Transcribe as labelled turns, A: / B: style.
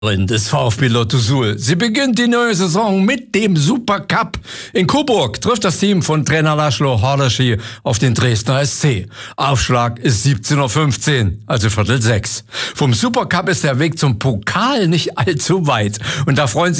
A: Des VfB Lotto Suhl. Sie beginnt die neue Saison mit dem Supercup. In Coburg trifft das Team von Trainer Laszlo Hardeschi auf den Dresdner SC. Aufschlag ist 17:15 Uhr, also 5:45. Vom Supercup ist der Weg zum Pokal nicht allzu weit. Und da freuen sich